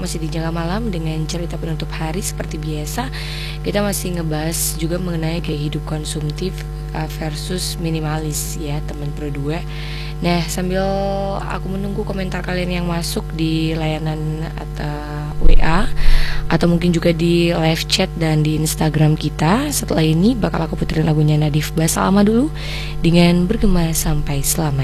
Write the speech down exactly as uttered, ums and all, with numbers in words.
masih di Jangka Malam dengan cerita penutup hari. Seperti biasa, kita masih ngebahas juga mengenai gaya hidup konsumtif uh, versus minimalis ya teman Pro dua. Nah, sambil aku menunggu komentar kalian yang masuk di layanan atau W A atau mungkin juga di live chat dan di Instagram kita, setelah ini bakal aku puterin lagunya Nadif Basalama dulu dengan Bergema Sampai Selamanya.